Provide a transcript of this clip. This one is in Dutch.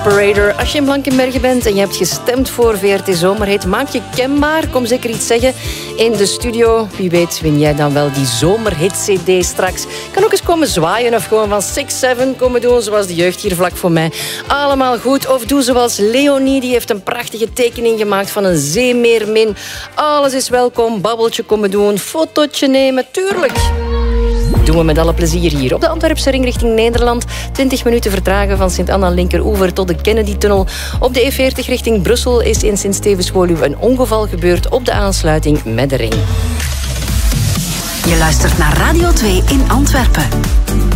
Operator. Als je in Blankenberge bent en je hebt gestemd voor VRT Zomerhit, maak je kenbaar. Kom zeker iets zeggen in de studio. Wie weet win jij dan wel die Zomerhit-cd straks. Kan ook eens komen zwaaien of gewoon van 6-7 komen doen, zoals de jeugd hier vlak voor mij. Allemaal goed. Of doe zoals Leonie, die heeft een prachtige tekening gemaakt van een zeemeermin. Alles is welkom. Babbeltje komen doen, fotootje nemen, tuurlijk. Doen we met alle plezier hier op de Antwerpse ring richting Nederland. 20 minuten vertragen van Sint-Anna linkeroever tot de Kennedy-tunnel. Op de E40 richting Brussel is in Sint-Stevens-Woluwe een ongeval gebeurd op de aansluiting met de ring. Je luistert naar Radio 2 in Antwerpen.